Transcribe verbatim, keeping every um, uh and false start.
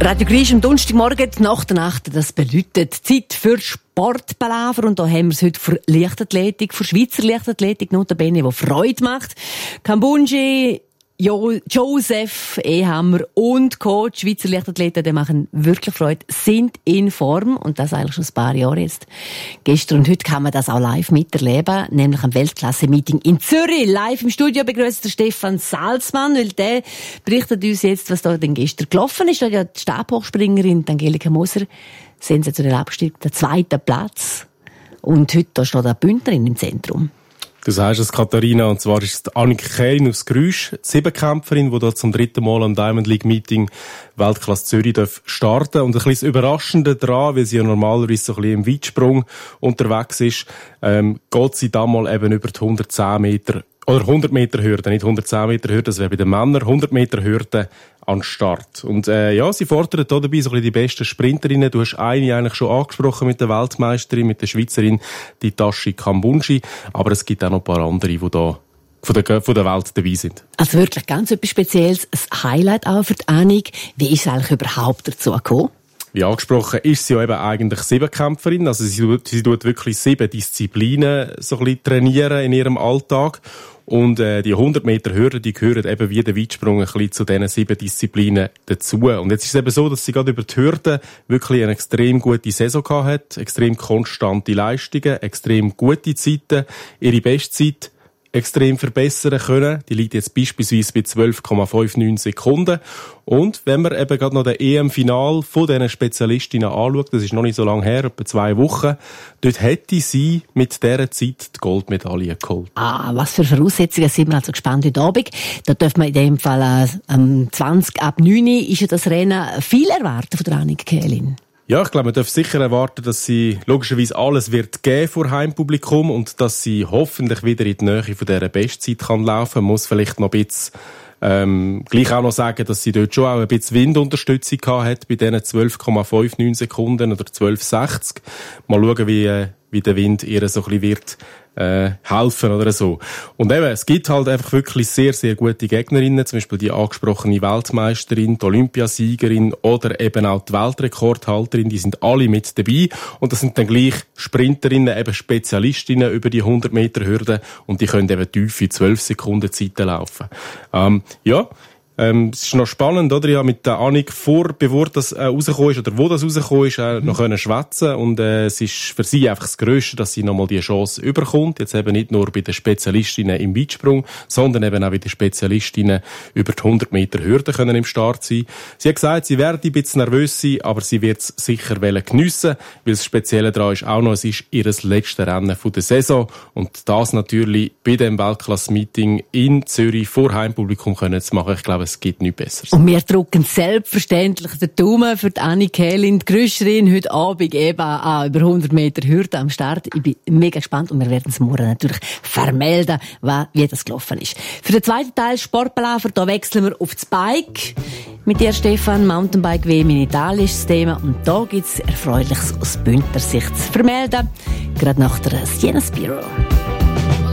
Radio Grisch am Donnerstagmorgen, nach der Nacht, das bedeutet Zeit für Sportpalaver. Und da haben wir es heute für Leichtathletik, für Schweizer Leichtathletik, notabene, die Freude macht. Kambunji, jo- Joseph Ehammer und Coach, Schweizer Leichtathleten, die machen wirklich Freude, sind in Form. Und das eigentlich schon ein paar Jahre jetzt. Gestern und heute kann man das auch live miterleben, nämlich am Weltklasse-Meeting in Zürich. Live im Studio begrüßt der Stefan Salzmann, weil der berichtet uns jetzt, was da denn gestern gelaufen ist. Da ja die Stabhochspringerin Angelika Moser, sensationell abgestiegen, der zweite Platz. Und heute da steht eine Bündnerin im Zentrum. Du sagst es, Katharina, und zwar ist es Annik Kählin aus Grüsch, die Siebenkämpferin, die da zum dritten Mal am Diamond League Meeting Weltklasse Zürich darf starten. Und ein bisschen das Überraschende daran, weil sie ja normalerweise so ein bisschen im Weitsprung unterwegs ist, ähm, geht sie da mal eben über die hundertzehn Meter, oder hundert Meter Hürde, nicht hundertzehn Meter Hürde, das wäre bei den Männern, hundert Meter Hürde an den Start. Und äh, ja, sie fordert da dabei so ein bisschen die besten Sprinterinnen. Du hast eine eigentlich schon angesprochen mit der Weltmeisterin, mit der Schweizerin, die Tashi Kambunji. Aber es gibt auch noch ein paar andere, die da von der, von der Welt dabei sind. Also wirklich ganz etwas Spezielles, ein Highlight auch für die Annik. Wie ist es eigentlich überhaupt dazu gekommen? Wie angesprochen, ist sie ja eben eigentlich Siebenkämpferin. Also sie tut, sie tut wirklich sieben Disziplinen so ein bisschen trainieren in ihrem Alltag. Und äh, die hundert Meter Hürde, die gehören eben wie der Weitsprung ein bisschen zu diesen sieben Disziplinen dazu. Und jetzt ist es eben so, dass sie gerade über die Hürde wirklich eine extrem gute Saison gehabt hat, extrem konstante Leistungen, extrem gute Zeiten, ihre Bestzeit extrem verbessern können. Die liegt jetzt beispielsweise bei zwölf Komma neunundfünfzig Sekunden. Und wenn man eben gerade noch das E M-Final von diesen Spezialistinnen anschaut, das ist noch nicht so lange her, etwa zwei Wochen, dort hätte sie mit dieser Zeit die Goldmedaille geholt. Ah, was für Voraussetzungen, sind wir also gespannt heute Abend. Da dürfen wir in dem Fall äh, am zwanzig ab neun ist ja das Rennen viel erwarten von der Annik Kählin. Ja, ich glaube, man darf sicher erwarten, dass sie logischerweise alles wird geben vor Heimpublikum und dass sie hoffentlich wieder in die Nähe von dieser Bestzeit kann laufen. Man muss vielleicht noch ein bisschen ähm, gleich auch noch sagen, dass sie dort schon auch ein bisschen Windunterstützung gehabt hat bei diesen zwölf Komma neunundfünfzig Sekunden oder zwölf Komma sechzig. Mal schauen, wie, äh, wie der Wind ihr so ein bisschen wird äh, helfen oder so. Und eben, es gibt halt einfach wirklich sehr, sehr gute Gegnerinnen, zum Beispiel die angesprochene Weltmeisterin, die Olympiasiegerin oder eben auch die Weltrekordhalterin, die sind alle mit dabei. Und das sind dann gleich Sprinterinnen, eben Spezialistinnen über die hundert Meter Hürde und die können eben tiefe zwölf Sekunden Zeiten laufen. Ähm, ja, Ähm, es ist noch spannend, oder? Ja, mit der Annik vor, bevor das äh, rausgekommen ist, oder wo das rausgekommen ist, äh, noch können schwätzen. Und äh, es ist für sie einfach das Grösste, dass sie nochmal die Chance überkommt. Jetzt eben nicht nur bei den Spezialistinnen im Weitsprung, sondern eben auch bei den Spezialistinnen über die hundert Meter Hürde können im Start sein. Sie hat gesagt, sie werde ein bisschen nervös sein, aber sie wird es sicher geniessen, weil das Spezielle daran ist auch noch, es ist ihr letztes Rennen von der Saison. Und das natürlich bei dem Weltklasse-Meeting in Zürich vor Heimpublikum können zu machen. Ich glaube, es gibt nichts Besseres. Und wir drücken selbstverständlich den Daumen für die Annik Kählin, die Grüscherin, heute Abend eben auch über hundert Meter Hürde am Start. Ich bin mega gespannt und wir werden es morgen natürlich vermelden, wie das gelaufen ist. Für den zweiten Teil Sportpalaver, da wechseln wir auf das Bike. Mit dir, Stefan, Mountainbike W M in Italien ist das Thema. Und da gibt es Erfreuliches aus Bündner Sicht zu vermelden. Gerade nach der Siena Spiro.